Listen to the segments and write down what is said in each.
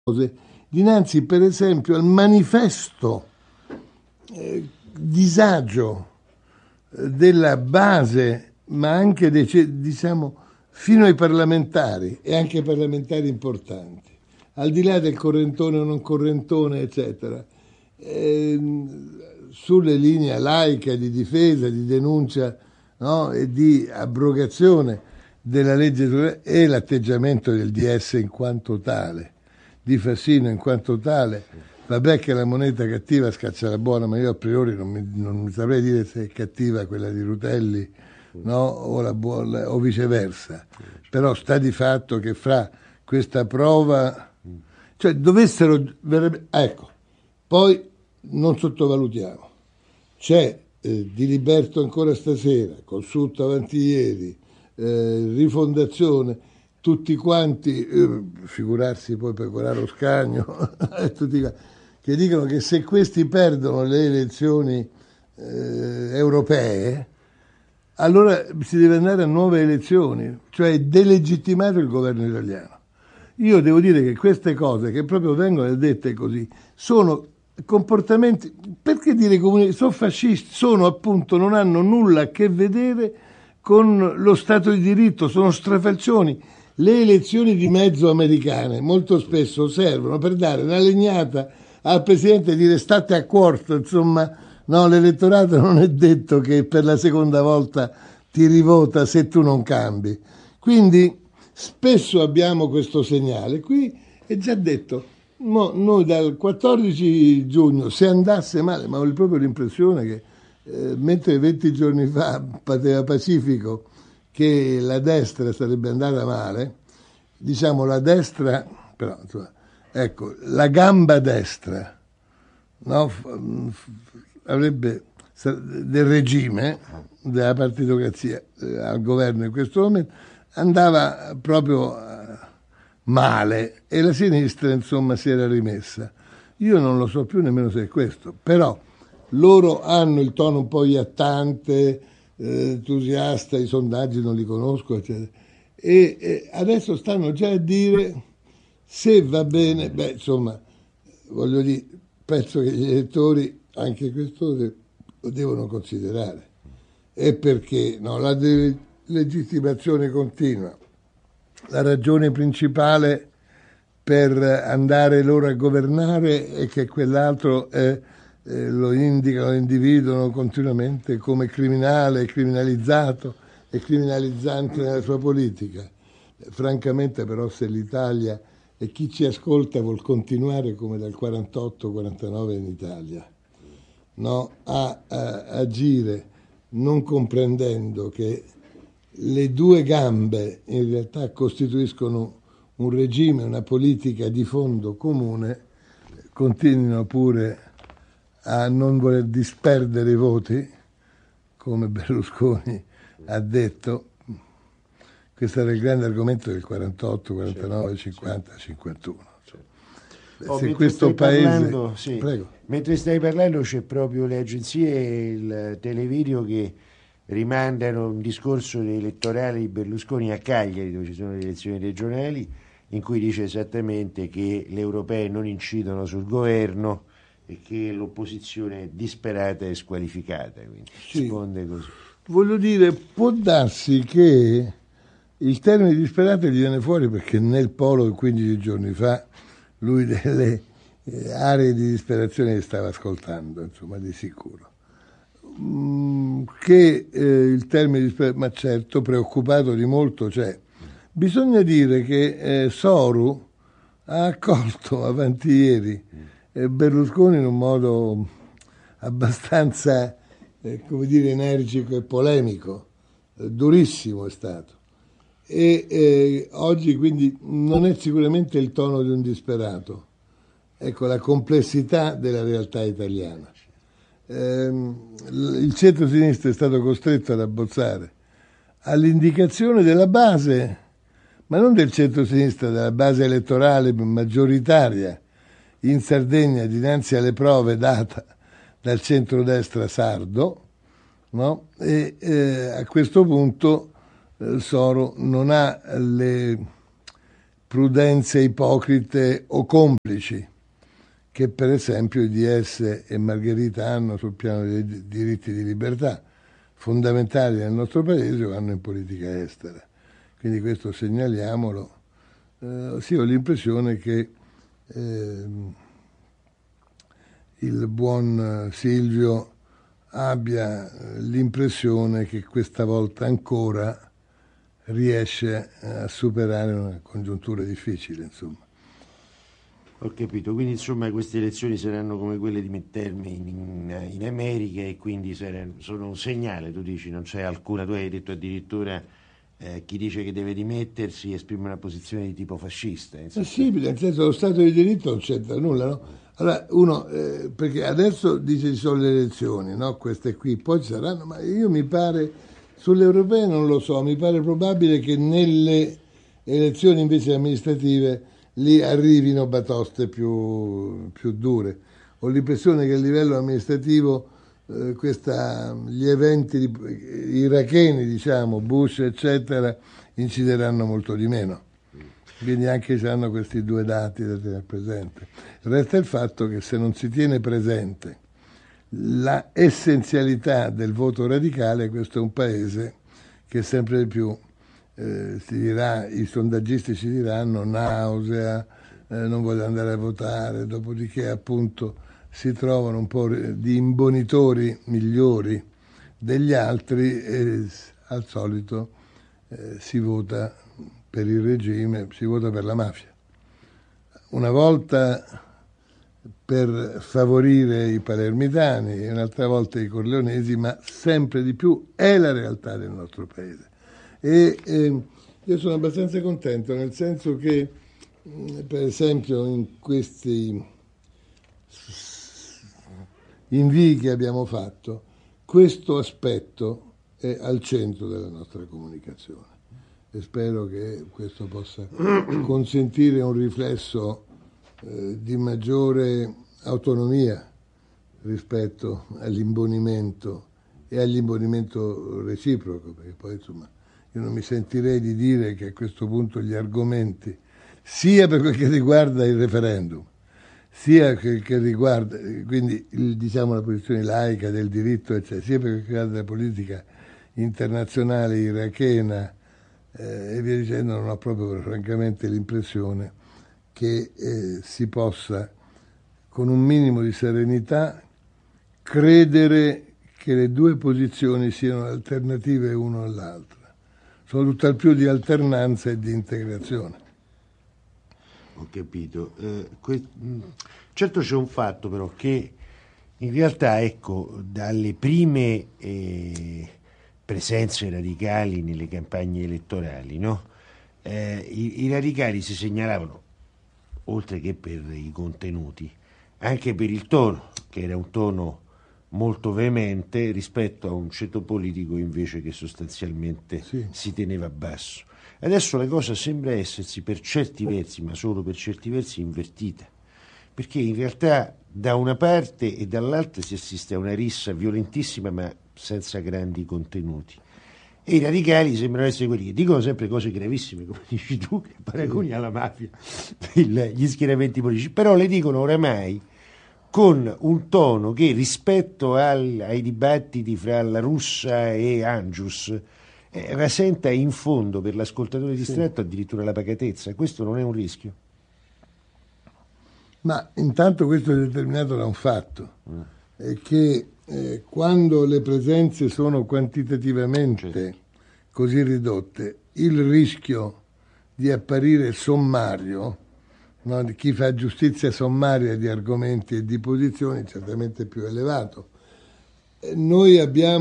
dinanzi per esempio al manifesto disagio della base, ma anche diciamo fino ai parlamentari e anche ai parlamentari importanti, al di là del correntone o non correntone, eccetera, sulle linee laica di difesa, di denuncia, no? E di abrogazione della legge e l'atteggiamento del DS in quanto tale, di Fassino in quanto tale. Vabbè che la moneta cattiva scaccia la buona, ma io a priori non mi saprei dire se è cattiva quella di Rutelli, no? O la buona, o viceversa. Però sta di fatto che fra questa prova, cioè dovessero, ecco, poi non sottovalutiamo, c'è Diliberto ancora stasera, Consulto avanti ieri, Rifondazione, tutti quanti, figurarsi poi Pecoraro Scagno, tutti quanti, che dicono che se questi perdono le elezioni europee, allora si deve andare a nuove elezioni, cioè delegittimare il governo italiano. Io devo dire che queste cose che proprio vengono dette così sono comportamenti, perché dire comunisti, sono fascisti, sono appunto, non hanno nulla a che vedere con lo Stato di diritto, sono strafalcioni. Le elezioni di mezzo americane molto spesso servono per dare una legnata al Presidente e dire state a quarto, insomma, no, l'elettorato non è detto che per la seconda volta ti rivota se tu non cambi. Quindi spesso abbiamo questo segnale. Qui è già detto, noi dal 14 giugno, se andasse male, ma ho proprio l'impressione che mentre 20 giorni fa pateva pacifico che la destra sarebbe andata male, diciamo la destra, però insomma, ecco, la gamba destra, no, avrebbe del regime, della partitocrazia al governo in questo momento, andava proprio male e la sinistra insomma si era rimessa. Io non lo so più nemmeno se è questo, però loro hanno il tono un po' iattante, entusiasta, i sondaggi non li conosco, eccetera. E adesso stanno già a dire se va bene, beh insomma, voglio dire, penso che gli elettori anche questo lo devono considerare. E perché no, la legittimazione continua, la ragione principale per andare loro a governare è che quell'altro lo indicano, lo individuano continuamente come criminale, criminalizzato e criminalizzante nella sua politica. Francamente però se l'Italia e chi ci ascolta vuol continuare come dal 48-49 in Italia, no? a agire non comprendendo che le due gambe in realtà costituiscono un regime, una politica di fondo comune, continuino pure a non voler disperdere i voti, come Berlusconi ha detto. Questo era il grande argomento del 48, 49, 50, 51. Se questo paese... parlando, sì. Prego. Mentre stai parlando c'è proprio le agenzie e il televideo che rimandano un discorso elettorale di Berlusconi a Cagliari, dove ci sono le elezioni regionali, in cui dice esattamente che le europee non incidono sul governo e che l'opposizione è disperata e squalificata. Quindi sì. Risponde così. Voglio dire, può darsi che il termine disperata gli viene fuori perché nel Polo 15 giorni fa lui delle aree di disperazione le stava ascoltando, insomma, di sicuro. Che il termine disperata, ma certo, preoccupato di molto c'è. Bisogna dire che Soru ha accolto avanti ieri Berlusconi in un modo abbastanza, come dire, energico e polemico, durissimo è stato. E oggi quindi non è sicuramente il tono di un disperato, ecco la complessità della realtà italiana. Il centro-sinistra è stato costretto ad abbozzare all'indicazione della base, ma non del centro-sinistra, della base elettorale maggioritaria in Sardegna dinanzi alle prove date dal centrodestra sardo, no? E a questo punto Soro non ha le prudenze ipocrite o complici che per esempio i DS e Margherita hanno sul piano dei diritti di libertà fondamentali nel nostro paese o hanno in politica estera. Quindi questo segnaliamolo. Sì, ho l'impressione che il buon Silvio abbia l'impressione che questa volta ancora riesce a superare una congiuntura difficile, insomma. Ho capito, quindi insomma queste elezioni saranno come quelle di midterm in America e quindi sono un segnale, tu dici, non c'è alcuna, tu hai detto addirittura chi dice che deve dimettersi esprime una posizione di tipo fascista. Sì, nel senso lo Stato di diritto non c'entra nulla, no? Allora uno, perché adesso dice ci sono le elezioni, no? Queste qui, poi ci saranno, ma io mi pare, sulle europee non lo so, mi pare probabile che nelle elezioni invece amministrative lì arrivino batoste più dure. Ho l'impressione che a livello amministrativo gli eventi iracheni, diciamo, Bush eccetera, incideranno molto di meno. Quindi anche se hanno questi due dati da tenere presente. Resta il fatto che se non si tiene presente la essenzialità del voto radicale, questo è un paese che sempre di più si dirà, i sondaggisti ci diranno nausea, non voglio andare a votare, dopodiché appunto si trovano un po' di imbonitori migliori degli altri e al solito si vota per il regime, si vota per la mafia. Una volta per favorire i palermitani e un'altra volta i corleonesi, ma sempre di più è la realtà del nostro paese. E io sono abbastanza contento, nel senso che per esempio in questi invii che abbiamo fatto, questo aspetto è al centro della nostra comunicazione e spero che questo possa consentire un riflesso di maggiore autonomia rispetto all'imbonimento e all'imbonimento reciproco, perché poi insomma io non mi sentirei di dire che a questo punto gli argomenti, sia per quel che riguarda il referendum, sia che riguarda quindi diciamo la posizione laica del diritto, eccetera, sia per quel che riguarda la politica internazionale irachena e via dicendo, non ho proprio francamente l'impressione che si possa con un minimo di serenità credere che le due posizioni siano alternative una all'altra, sono tutt'al più di alternanza e di integrazione. Ho capito. Certo c'è un fatto però che in realtà, ecco, dalle prime presenze radicali nelle campagne elettorali, no? I radicali si segnalavano, oltre che per i contenuti, anche per il tono, che era un tono molto veemente rispetto a un ceto politico invece che sostanzialmente si teneva basso. Adesso la cosa sembra essersi per certi versi, ma solo per certi versi, invertita, perché in realtà da una parte e dall'altra si assiste a una rissa violentissima ma senza grandi contenuti. E i radicali sembrano essere quelli che dicono sempre cose gravissime, come dici tu, che paragoni alla mafia, gli schieramenti politici, però le dicono oramai con un tono che rispetto ai dibattiti fra La Russa e Angius rasenta in fondo per l'ascoltatore distratto addirittura la pacatezza. Questo non è un rischio? Ma intanto questo è determinato da un fatto, è che quando le presenze sono quantitativamente così ridotte, il rischio di apparire sommario, no, di chi fa giustizia sommaria di argomenti e di posizioni, è certamente più elevato. Noi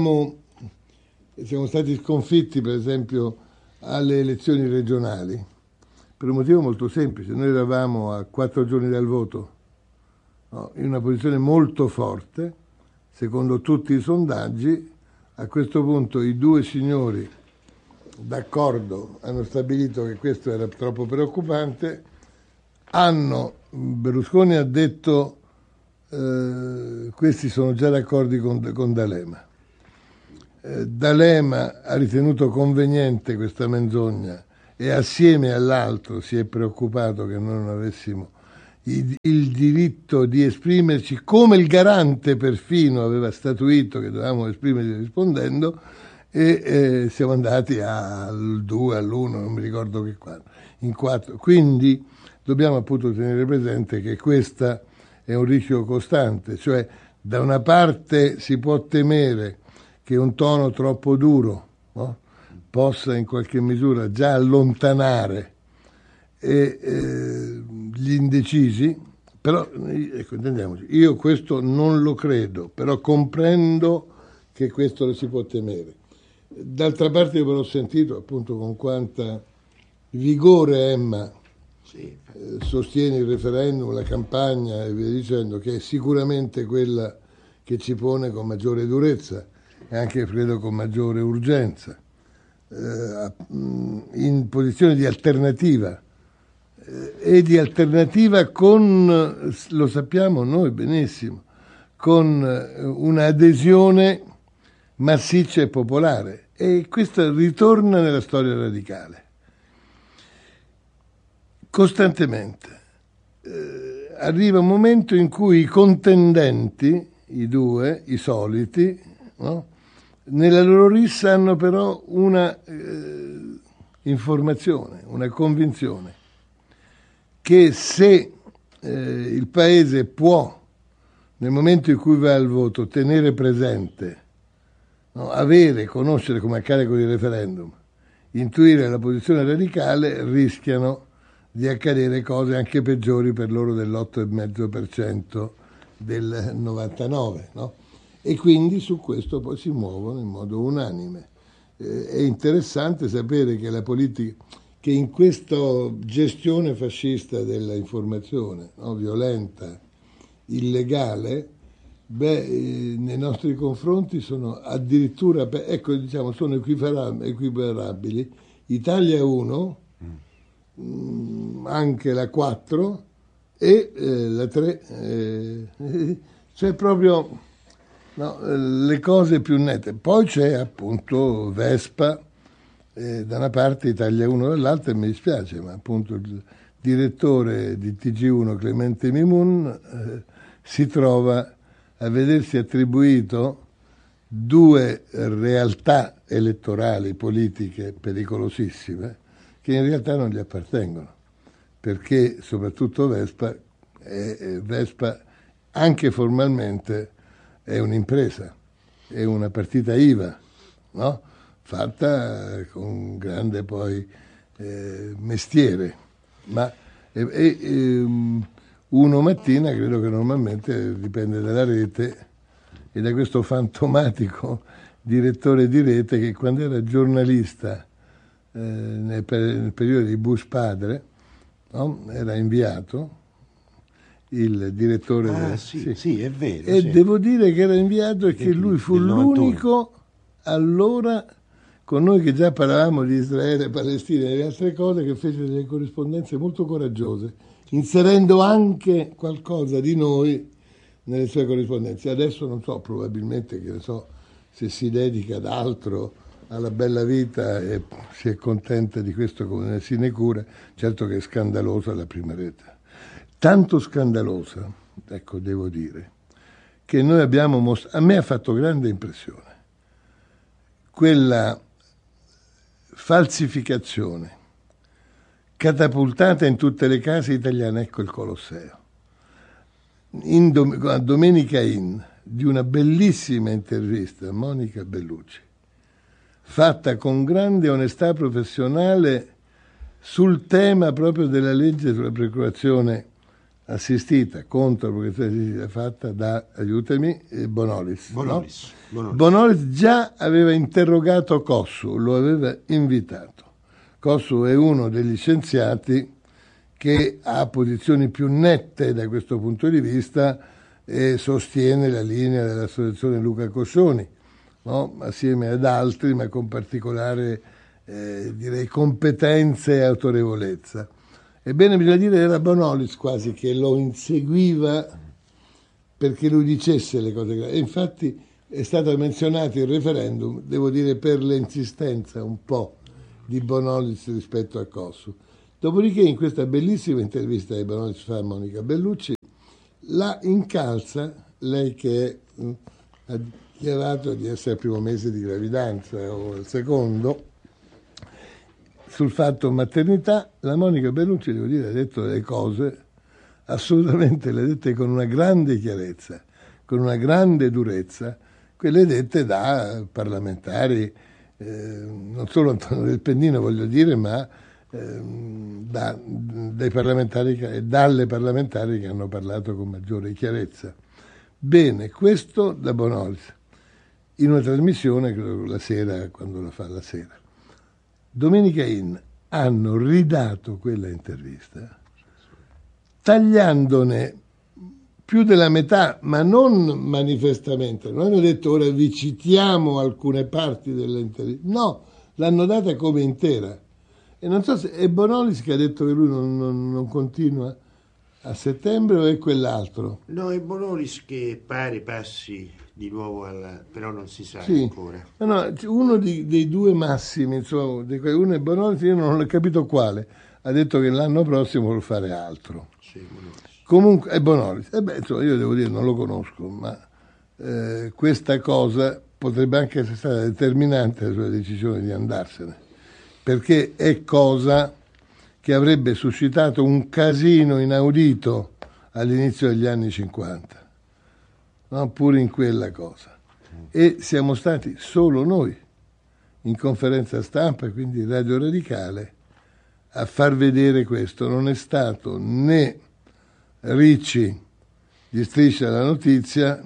siamo stati sconfitti, per esempio, alle elezioni regionali, per un motivo molto semplice. Noi eravamo a 4 giorni dal voto, no, in una posizione molto forte, secondo tutti i sondaggi. A questo punto i due signori d'accordo hanno stabilito che questo era troppo preoccupante. Berlusconi ha detto questi sono già d'accordo con D'Alema. D'Alema ha ritenuto conveniente questa menzogna e assieme all'altro si è preoccupato che noi non avessimo il diritto di esprimerci, come il garante perfino aveva statuito che dovevamo esprimerci rispondendo, e siamo andati al 2, all'1, non mi ricordo che quando, in 4. Quindi dobbiamo appunto tenere presente che questo è un rischio costante, cioè da una parte si può temere che un tono troppo duro, no, possa in qualche misura già allontanare gli indecisi, però ecco, intendiamoci, io questo non lo credo, però comprendo che questo lo si può temere. D'altra parte io però ho sentito appunto con quanta vigore Emma sostiene il referendum, la campagna e via dicendo, che è sicuramente quella che ci pone con maggiore durezza e anche credo con maggiore urgenza in posizione di alternativa e di alternativa con, lo sappiamo noi benissimo, con un'adesione massiccia e popolare, e questo ritorna nella storia radicale costantemente. Arriva un momento in cui i contendenti, i due, i soliti, no? Nella loro rissa hanno però una informazione, una convinzione che se il Paese può, nel momento in cui va al voto, tenere presente, no, avere, conoscere, come accade con il referendum, intuire la posizione radicale, rischiano di accadere cose anche peggiori per loro dell'8,5% del 99, no? E quindi su questo poi si muovono in modo unanime. È interessante sapere che la politica, che in questa gestione fascista della informazione, no, violenta, illegale, nei nostri confronti sono addirittura, ecco, diciamo, sono equiparabili Italia 1, anche la 4 e la 3, cioè proprio, no, le cose più nette. Poi c'è appunto Vespa da una parte, Italia 1 dall'altra, e mi dispiace, ma appunto il direttore di TG1 Clemente Mimun si trova a vedersi attribuito due realtà elettorali politiche pericolosissime che in realtà non gli appartengono, perché soprattutto Vespa anche formalmente è un'impresa, è una partita IVA, no? Fatta con grande poi mestiere, ma uno mattina, credo che normalmente dipende dalla rete e da questo fantomatico direttore di rete che quando era giornalista nel periodo di Bush padre, no? Era inviato il direttore sì, è vero, e sì. devo dire che era inviato e che lui fu l'unico allora, con noi che già parlavamo di Israele, Palestina e altre cose, che fece delle corrispondenze molto coraggiose, inserendo anche qualcosa di noi nelle sue corrispondenze. Adesso non so, probabilmente, che ne so, se si dedica ad altro, alla bella vita, e si è contenta di questo come ne si ne cura. Certo che è scandalosa la prima rete, tanto scandalosa, ecco, devo dire, che noi abbiamo a me ha fatto grande impressione quella falsificazione catapultata in tutte le case italiane, ecco il Colosseo, a Domenica In, di una bellissima intervista a Monica Bellucci, fatta con grande onestà professionale sul tema proprio della legge sulla procurazione assistita, contro la procurazione assistita, fatta da, aiutami, Bonolis. Bonolis già aveva interrogato Cossu, lo aveva invitato. Cossu è uno degli scienziati che ha posizioni più nette da questo punto di vista e sostiene la linea dell'associazione Luca Coscioni, no? Assieme ad altri, ma con particolare direi competenza e autorevolezza. Ebbene, bisogna dire che era Bonolis quasi che lo inseguiva perché lui dicesse le cose gravi. E infatti è stato menzionato il referendum, devo dire, per l'insistenza un po' di Bonolis rispetto a Cosso. Dopodiché in questa bellissima intervista che Bonolis fa a Monica Bellucci la incalza, lei che ha dichiarato di essere al primo mese di gravidanza o al secondo, sul fatto maternità. La Monica Bellucci, devo dire, ha detto le cose assolutamente, le ha dette con una grande chiarezza, con una grande durezza, quelle dette da parlamentari, non solo Antonio Del Pennino voglio dire, ma dai parlamentari e dalle parlamentari che hanno parlato con maggiore chiarezza. Bene, questo da Bonolis, in una trasmissione, credo la sera, quando la fa la sera. Domenica In hanno ridato quella intervista, tagliandone più della metà, ma non manifestamente. Non hanno detto ora vi citiamo alcune parti dell'intervista, no, l'hanno data come intera. E non so se è Bonolis che ha detto che lui non continua a settembre o è quell'altro? No, è Bonolis che pare passi di nuovo però non si sa sì. ancora. No, uno dei due massimi, insomma, uno è Bonolis, io non ho capito quale, ha detto che l'anno prossimo vuole fare altro. Sì, Bonolis. Comunque è Bonolis. Insomma, io devo dire, non lo conosco, ma questa cosa potrebbe anche essere stata determinante la sua decisione di andarsene, perché è cosa che avrebbe suscitato un casino inaudito all'inizio degli anni 50, no? Pure in quella cosa. E siamo stati solo noi, in conferenza stampa, quindi Radio Radicale, a far vedere questo. Non è stato né Ricci di Striscia la Notizia,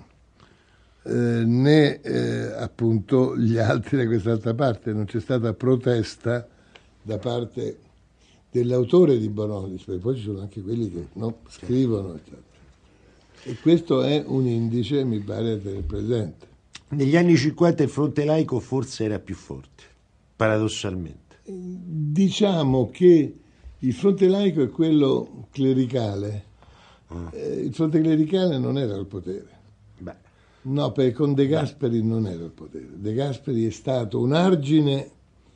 né appunto gli altri da quest'altra parte. Non c'è stata protesta da parte dell'autore di Bonolis, perché poi ci sono anche quelli che scrivono, eccetera. E questo è un indice, mi pare, a tenere presente. Negli anni 50 il fronte laico forse era più forte, paradossalmente. Diciamo che il fronte laico è quello clericale. Il fronte clericale non era al potere. Beh. No, perché con De Gasperi non era al potere. De Gasperi è stato un argine,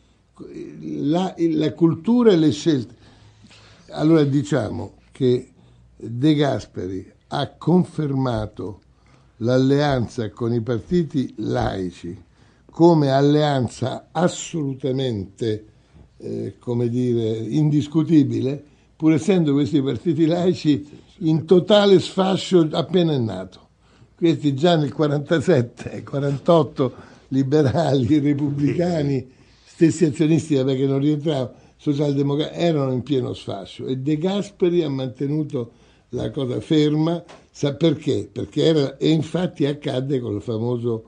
la cultura e le scelte. Allora diciamo che De Gasperi ha confermato l'alleanza con i partiti laici come alleanza assolutamente, come dire, indiscutibile, pur essendo questi partiti laici in totale sfascio appena è nato. Questi già nel 47, 48, liberali, repubblicani, stessi azionisti, perché non rientravano, socialdemocratici, erano in pieno sfascio. E De Gasperi ha mantenuto la cosa ferma. Sa perché? Perché era, e infatti accadde con il famoso,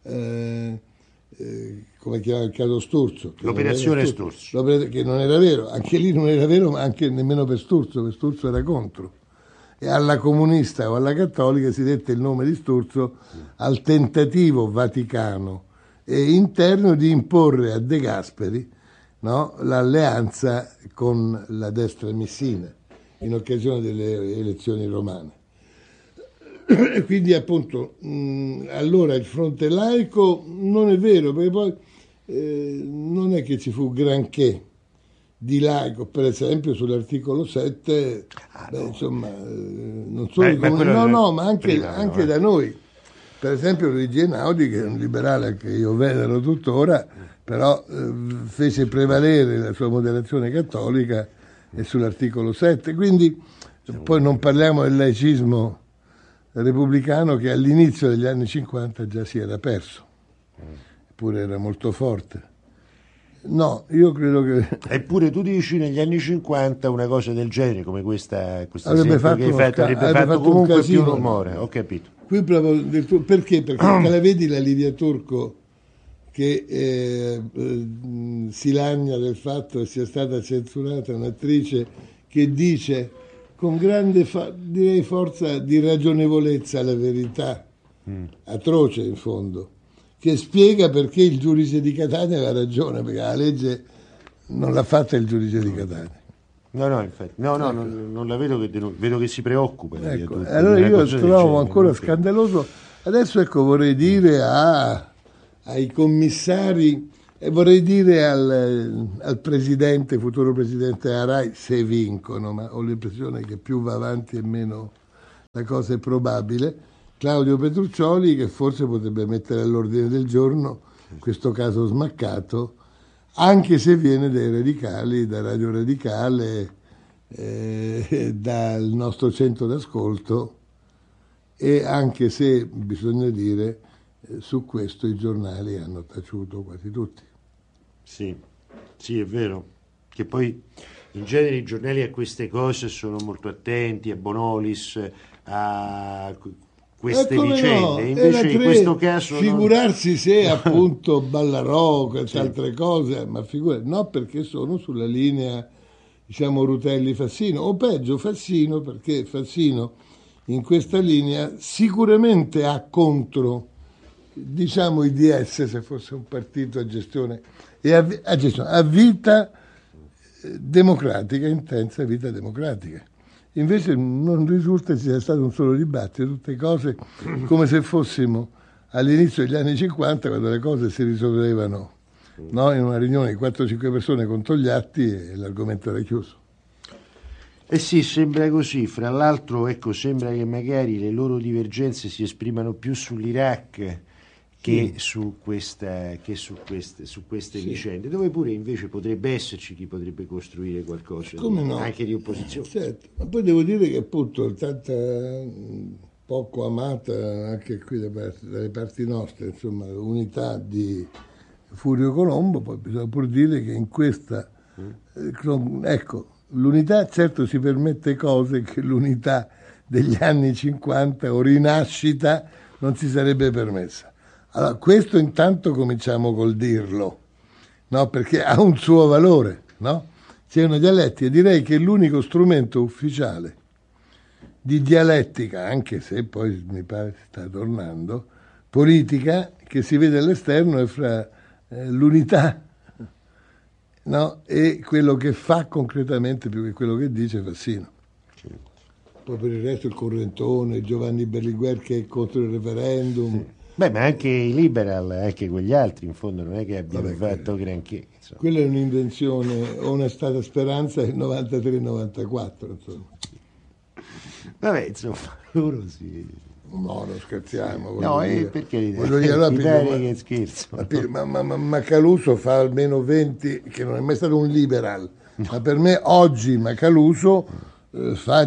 come chiamava il caso Sturzo. L'operazione Sturzo. Che non era vero, anche lì non era vero, ma anche nemmeno per Sturzo era contro. E alla comunista o alla cattolica si dette il nome di Sturzo al tentativo vaticano e interno di imporre a De Gasperi, no, l'alleanza con la destra missina in occasione delle elezioni romane. E quindi appunto allora il fronte laico non è vero, perché poi non è che ci fu granché di laico, per esempio sull'articolo 7, insomma, non solo ma anche da noi. Per esempio Luigi Einaudi, che è un liberale che io venero tuttora, però fece prevalere la sua moderazione cattolica e sull'articolo 7. Quindi poi non parliamo del laicismo repubblicano che all'inizio degli anni 50 già si era perso, eppure era molto forte. No, io credo che... Eppure tu dici negli anni 50 una cosa del genere, come questa avrebbe fatto che hai fatto comunque più rumore, ho capito. Qui proprio perché? Perché la vedi la Livia Turco che si lagna del fatto che sia stata censurata, un'attrice che dice con grande direi forza di ragionevolezza la verità, atroce in fondo, che spiega perché il giudice di Catania aveva ragione, perché la legge non l'ha fatta il giudice di Catania. No, infatti, ecco. non la vedo vedo che si preoccupa. Ecco, allora io trovo ancora scandaloso. Adesso ecco vorrei dire ai commissari E vorrei dire al presidente, futuro presidente della RAI, se vincono, ma ho l'impressione che più va avanti e meno la cosa è probabile, Claudio Petruccioli, che forse potrebbe mettere all'ordine del giorno questo caso smaccato, anche se viene dai radicali, da Radio Radicale, dal nostro centro d'ascolto, e anche se, bisogna dire, su questo i giornali hanno taciuto quasi tutti. Sì, sì, è vero, che poi in genere i giornali a queste cose sono molto attenti, a Bonolis, a queste vicende, no, invece in questo caso figurarsi se appunto Ballarò e Sì. altre cose, ma no, perché sono sulla linea, diciamo, Rutelli-Fassino, o peggio Fassino, perché Fassino in questa linea sicuramente ha contro, diciamo, i DS, se fosse un partito a gestione e a vita democratica, intensa vita democratica. Invece non risulta ci sia stato un solo dibattito, tutte cose come se fossimo all'inizio degli anni 50, quando le cose si risolvevano, no? In una riunione di 4-5 persone con Togliatti e l'argomento era chiuso. Eh sì, sembra così. Fra l'altro, ecco, sembra che magari le loro divergenze si esprimano più sull'Iraq che su queste Sì. vicende, dove pure invece potrebbe esserci chi potrebbe costruire qualcosa Come no? anche di opposizione. Certo, ma poi devo dire che appunto tanta poco amata anche qui dalle parti nostre, insomma, l'unità di Furio Colombo, poi bisogna pur dire che in questa, ecco, l'unità certo si permette cose che l'unità degli anni 50 o rinascita non si sarebbe permessa. Allora, questo intanto cominciamo col dirlo, no? Perché ha un suo valore, no? C'è una dialettica, direi che l'unico strumento ufficiale di dialettica, anche se poi mi pare sta tornando, politica, che si vede all'esterno è fra l'unità, no? E quello che fa concretamente più che quello che dice Fassino. Poi per il resto il correntone, Giovanni Berlinguer che è contro il referendum. Sì. Beh, ma anche i liberal, anche quegli altri, in fondo non è che abbiano fatto granché. Insomma. Quella è un'invenzione o una stata speranza del 93-94, insomma. Vabbè, insomma, loro sì. No, non scherziamo. No, dire. perché Voglio dire, allora, mi pare che scherzo. Ma Caluso fa almeno 20, che non è mai stato un liberal, no. Ma per me oggi Macaluso fa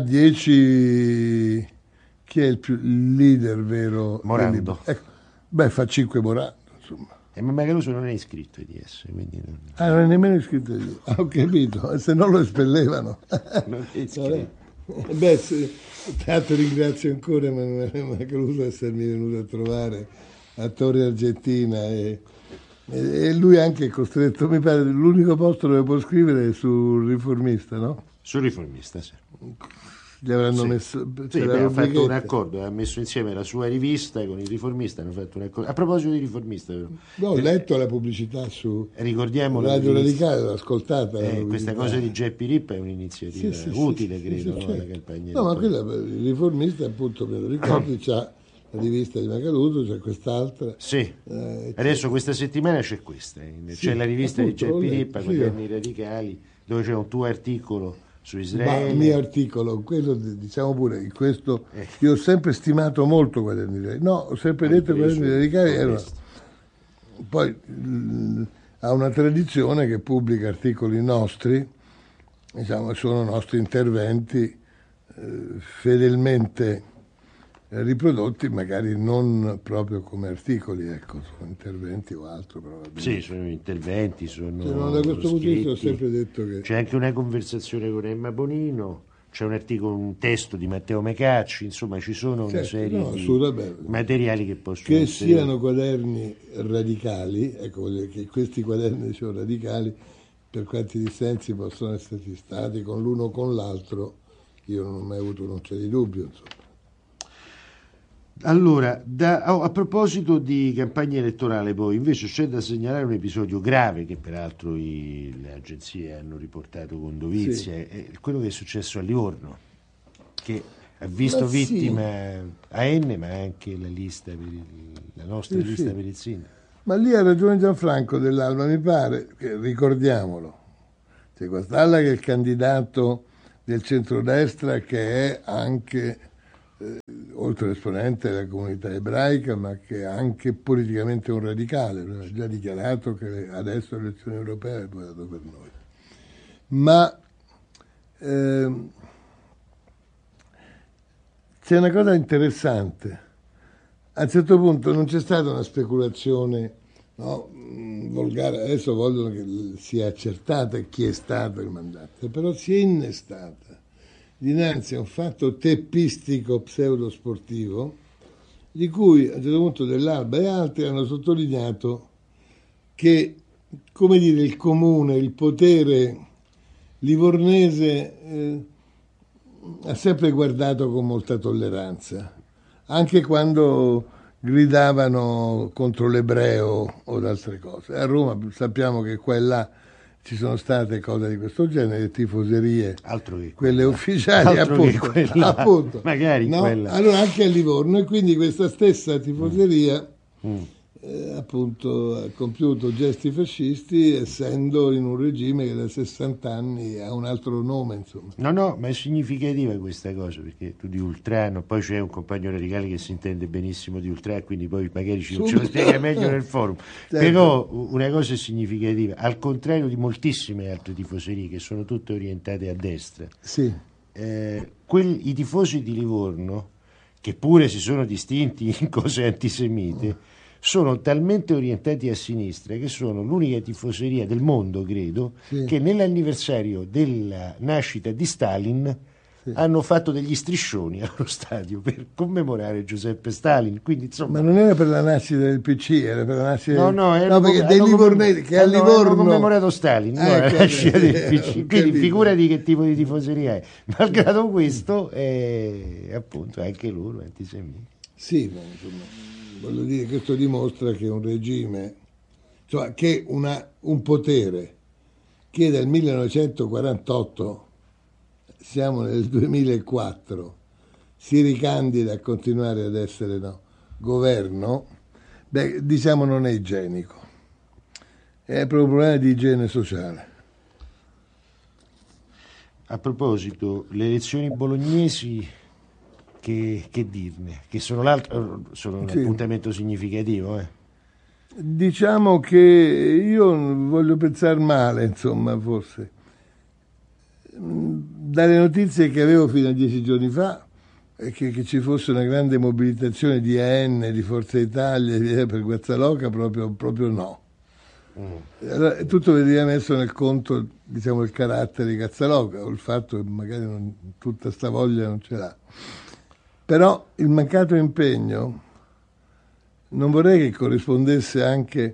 10. Chi è il leader vero? Morando. Ecco. Beh, fa 5 Morando, insomma. Ma Macaluso non è iscritto ai DS, quindi non... Ah, non è nemmeno iscritto io. Ho capito, se no lo espellevano. Non è iscritto. Beh, tanto ringrazio ancora Emanuele Macaluso di essermi venuto a trovare a Torre Argentina e lui anche è costretto, mi pare, l'unico posto dove può scrivere è sul Riformista, no? Sul Riformista, sì. Gli avranno messo... Sì, hanno fatto un accordo, ha messo insieme la sua rivista con il Riformista, hanno fatto un accordo. A proposito di Riformista, però, no, ho letto la pubblicità su ricordiamo Radio Radicale, l'ho ascoltata. Questa cosa di Geppi Rippa è un'iniziativa utile, credo, no, certo. alla campagna. No, ma quella, il Riformista, appunto, me lo ricordi, c'ha la rivista di Macaluso, c'è quest'altra. Sì, adesso questa settimana c'è questa, c'è la rivista appunto, di Geppi Rippa con i radicali, dove c'è un tuo articolo su Israele. Ma il mio articolo, quello diciamo pure, in questo io ho sempre stimato molto Quaderni Radicali. No, ho sempre detto che Quaderni Radicali erano. Poi ha una tradizione che pubblica articoli nostri, diciamo, sono nostri interventi fedelmente riprodotti, magari non proprio come articoli, ecco, sono interventi o altro probabilmente. Sì, sono interventi, sono da questo punto di vista ho sempre detto che... C'è anche una conversazione con Emma Bonino, c'è un articolo, un testo di Matteo Mecacci, insomma ci sono una serie di materiali che possono che essere... siano quaderni radicali, ecco, voglio dire che questi quaderni sono radicali, per quanti dissensi possono essere stati con l'uno o con l'altro, io non ho mai avuto un'oncia di dubbio, insomma. Allora, a proposito di campagna elettorale, poi invece c'è da segnalare un episodio grave che peraltro le agenzie hanno riportato con dovizia, è quello che è successo a Livorno, che ha visto vittima AN, ma anche la nostra lista per il sindaco. Ma lì ha ragione Gianfranco dell'Alba, mi pare, che, ricordiamolo, c'è Guastalla che è il candidato del centrodestra, che è anche, oltre l'esponente della comunità ebraica, ma che è anche politicamente un radicale, ha già dichiarato che adesso le elezioni europee è votato per noi. Ma c'è una cosa interessante. A un certo punto non c'è stata una speculazione, no, volgare, adesso vogliono che sia accertata chi è stato il mandante, però si è innestata dinanzi a un fatto teppistico pseudosportivo di cui a un certo punto dell'Alba e altri hanno sottolineato che, come dire, il comune, il potere livornese ha sempre guardato con molta tolleranza, anche quando gridavano contro l'ebreo o altre cose. A Roma sappiamo che qua e là ci sono state cose di questo genere, tifoserie, altro che quelle ufficiali, appunto. Magari no? quella. Allora anche a Livorno, e quindi questa stessa tifoseria appunto ha compiuto gesti fascisti, essendo in un regime che da 60 anni ha un altro nome, insomma. No, ma è significativa questa cosa, perché tu di Ultrano, poi c'è un compagno radicale che si intende benissimo di Ultrano, quindi poi magari ce lo spiega meglio nel forum. Certo. Però una cosa è significativa, al contrario di moltissime altre tifoserie che sono tutte orientate a destra, sì. I tifosi di Livorno, che pure si sono distinti in cose antisemite, sono talmente orientati a sinistra che sono l'unica tifoseria del mondo, credo, che nell'anniversario della nascita di Stalin hanno fatto degli striscioni allo stadio per commemorare Giuseppe Stalin. Quindi, insomma, ma non era per la nascita del PC, era per la nascita perché dei livornesi che a Livorno hanno commemorato Stalin, la nascita del PC. Quindi figurati che tipo di tifoseria è. Malgrado questo, appunto, anche loro antisemiti. Sì, ma insomma, voglio dire, questo dimostra che un regime, cioè che un potere che dal 1948, siamo nel 2004, si ricandida a continuare ad essere governo, diciamo non è igienico, è proprio un problema di igiene sociale. A proposito, le elezioni bolognesi, che dirne? Che sono un appuntamento significativo, Diciamo che io voglio pensare male, insomma, forse. Dalle notizie che avevo fino a 10 giorni fa, che ci fosse una grande mobilitazione di AN, di Forza Italia per Guazzaloca, proprio no. Allora, tutto veniva messo nel conto, diciamo, il carattere di Guazzaloca, o il fatto che magari tutta sta voglia non ce l'ha. Però il mancato impegno non vorrei che corrispondesse anche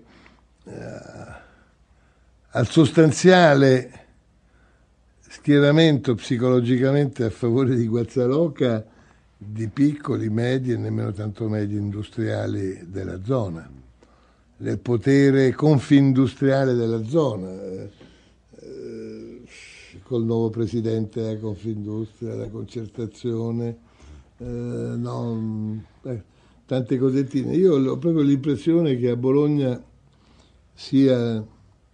al sostanziale schieramento psicologicamente a favore di Guazzaloca di piccoli, medi e nemmeno tanto medi industriali della zona, del potere confindustriale della zona, col nuovo presidente della Confindustria, la concertazione, tante cosettine. Io ho proprio l'impressione che a Bologna sia,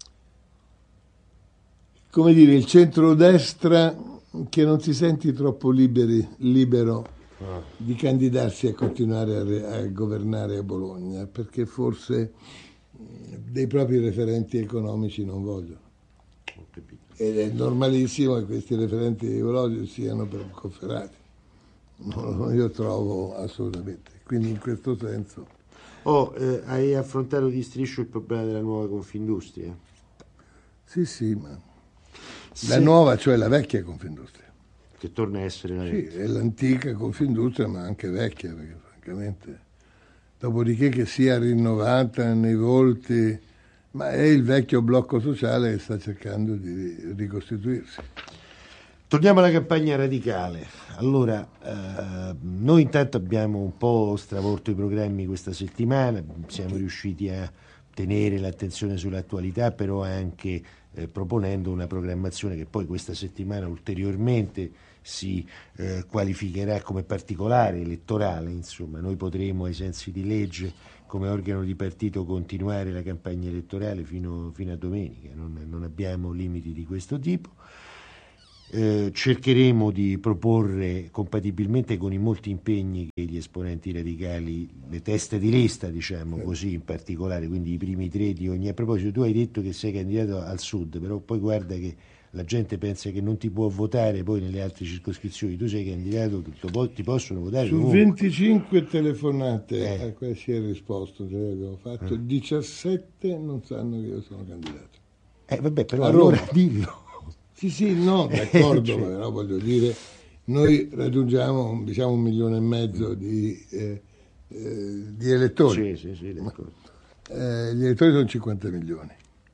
come dire, il centrodestra che non si senti troppo libero di candidarsi a continuare a governare a Bologna, perché forse dei propri referenti economici non vogliono. Ed è normalissimo che questi referenti ideologici siano per Cofferati. Io trovo assolutamente. Quindi in questo senso. Hai affrontato di striscio il problema della nuova Confindustria? Sì, ma la nuova, cioè la vecchia Confindustria. Che torna a essere la vecchia. Sì, è l'antica Confindustria, ma anche vecchia, perché francamente, dopodiché che sia rinnovata nei volti, ma è il vecchio blocco sociale che sta cercando di ricostituirsi. Torniamo alla campagna radicale. Allora, noi intanto abbiamo un po' stravolto i programmi questa settimana, siamo riusciti a tenere l'attenzione sull'attualità, però anche proponendo una programmazione che poi questa settimana ulteriormente si qualificherà come particolare elettorale, insomma noi potremo ai sensi di legge come organo di partito continuare la campagna elettorale fino a domenica, non abbiamo limiti di questo tipo. Cercheremo di proporre, compatibilmente con i molti impegni che gli esponenti radicali, le teste di lista diciamo così in particolare, quindi i primi tre di ogni. A proposito, tu hai detto che sei candidato al sud, però poi guarda che la gente pensa che non ti può votare poi nelle altre circoscrizioni. Tu sei candidato, ti possono votare su comunque. 25 telefonate a cui si è risposto, cioè abbiamo fatto 17 non sanno che io sono candidato. Vabbè, però a allora Roma. dillo. Sì, no, d'accordo, ma però voglio dire, noi raggiungiamo diciamo 1,5 milioni di elettori. Sì, d'accordo. Gli elettori sono 50 milioni.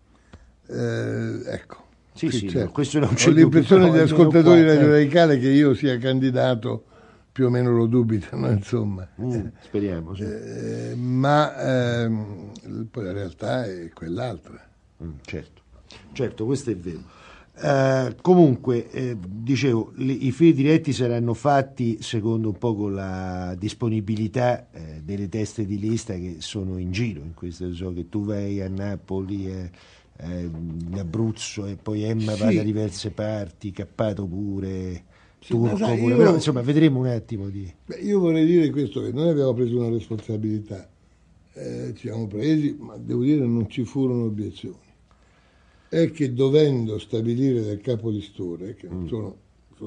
Ecco. Sì, certo. No, questo non c'è. Ho l'impressione degli ascoltatori di Radio Radicale che io sia candidato, più o meno lo dubitano, insomma. Speriamo, sì. Ma poi la realtà è quell'altra. Certo, questo è vero. Comunque, dicevo, i fili diretti saranno fatti secondo un po' con la disponibilità delle teste di lista che sono in giro. In questo so che tu vai a Napoli, in Abruzzo, e poi Emma va da diverse parti, Cappato pure, Turco pure. Però insomma vedremo un attimo io vorrei dire questo, che noi abbiamo preso una responsabilità, ci siamo presi, ma devo dire non ci furono obiezioni. È che dovendo stabilire del capolistore, che non sono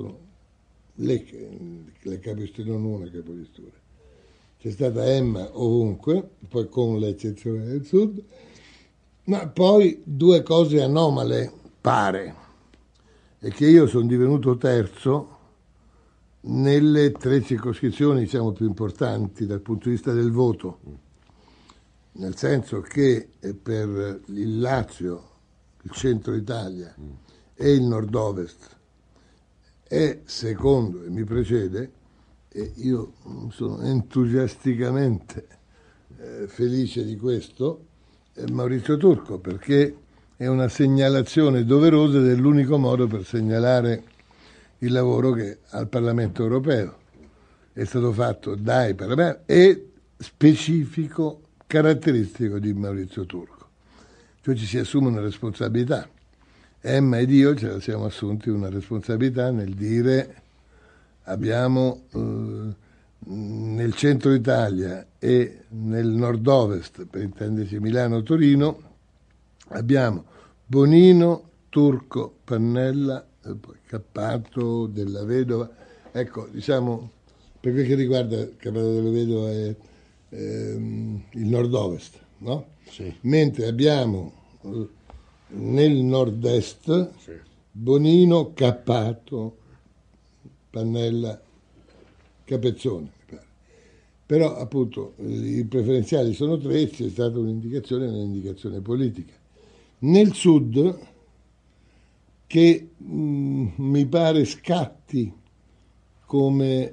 le capolistore, non una capolistore, c'è stata Emma ovunque, poi con l'eccezione del sud, ma poi due cose anomale, pare, è che io sono divenuto terzo nelle 3 circoscrizioni diciamo più importanti dal punto di vista del voto, nel senso che per il Lazio, il centro Italia e il nord-ovest è secondo e mi precede, e io sono entusiasticamente felice di questo, Maurizio Turco, perché è una segnalazione doverosa dell'unico modo per segnalare il lavoro che al Parlamento europeo è stato fatto dai parlamenti e specifico caratteristico di Maurizio Turco. Cioè ci si assume una responsabilità. Emma ed io ce la siamo assunti una responsabilità nel dire abbiamo nel centro Italia e nel nord-ovest, per intenderci Milano-Torino, abbiamo Bonino, Turco, Pannella, poi Cappato, Della Vedova. Ecco, diciamo, per quel che riguarda Cappato della Vedova è il nord-ovest, no? Sì. Mentre abbiamo nel nord-est Bonino, Cappato, Pannella, Capezzone, mi pare. Però appunto i preferenziali sono 3, c'è stata un'indicazione politica. Nel sud, che mi pare scatti come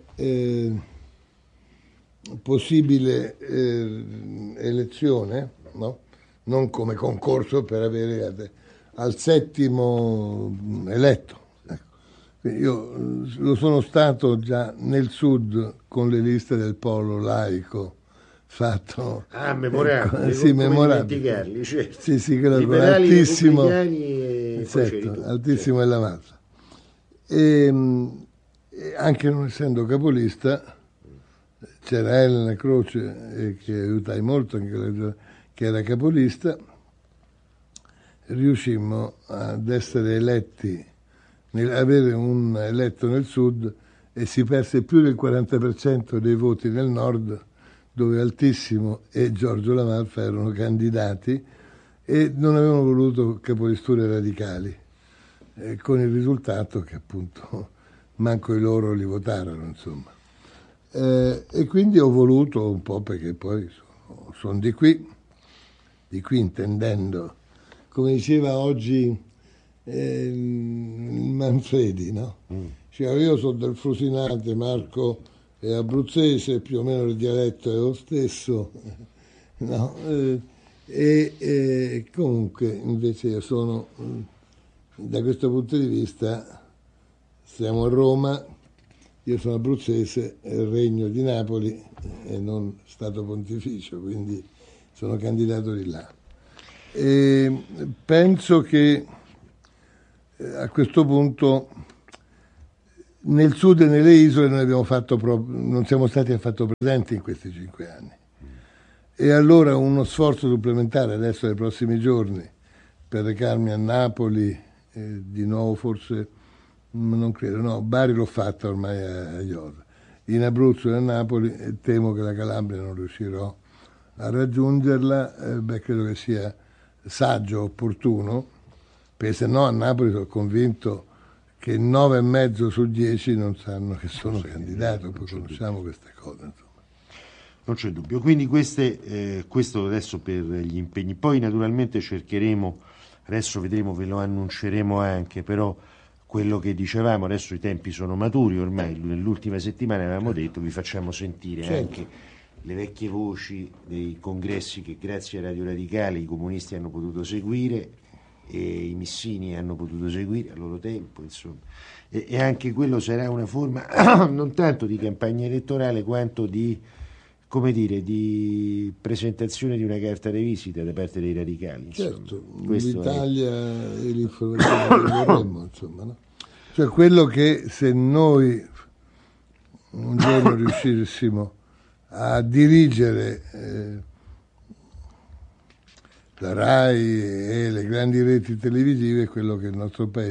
possibile elezione, no? Non come concorso per avere al 7° eletto. Ecco. Io lo sono stato già nel sud con le liste del polo laico fatto. Memorabile, sì, memorabile. Certo. Sì, quello liberali, altissimo, e certo, altissimo è la mazza. E anche non essendo capolista, c'era Elena Croce che aiutai molto, anche che era capolista, riuscimmo ad essere eletti, avere un eletto nel sud, e si perse più del 40% dei voti nel nord, dove Altissimo e Giorgio La Malfa erano candidati e non avevano voluto capolisture radicali, con il risultato che appunto manco i loro li votarono, insomma. E quindi ho voluto un po', perché poi sono di qui intendendo, come diceva oggi Manfredi, no? Cioè, io sono del Frusinate, Marco è abruzzese, più o meno il dialetto è lo stesso, no? E comunque invece io sono, da questo punto di vista, siamo a Roma, io sono abruzzese, regno di Napoli e non Stato Pontificio, quindi sono candidato di là. E penso che a questo punto nel sud e nelle isole non siamo stati affatto presenti in questi 5 anni. E allora uno sforzo supplementare adesso nei prossimi giorni per recarmi a Napoli, di nuovo forse, non credo, no, Bari l'ho fatta ormai a Iosa, in Abruzzo e a Napoli, temo che la Calabria non riuscirò a raggiungerla, credo che sia saggio, opportuno, perché se no a Napoli sono convinto che 9,5 su 10 non sanno che sono candidato, poi conosciamo queste cose, insomma. Non c'è dubbio, quindi questo adesso per gli impegni, poi naturalmente cercheremo, adesso vedremo, ve lo annunceremo anche, però quello che dicevamo, adesso i tempi sono maturi, ormai nell'ultima settimana avevamo detto vi facciamo sentire anche le vecchie voci dei congressi che grazie a Radio Radicale i comunisti hanno potuto seguire e i missini hanno potuto seguire a loro tempo, insomma, e anche quello sarà una forma non tanto di campagna elettorale quanto di, come dire, di presentazione di una carta di visita da parte dei radicali, insomma. Certo, l'Italia e l'informazione che vorremmo, insomma, no? Cioè quello che se noi un giorno riuscissimo a dirigere la RAI e le grandi reti televisive, è quello che il nostro paese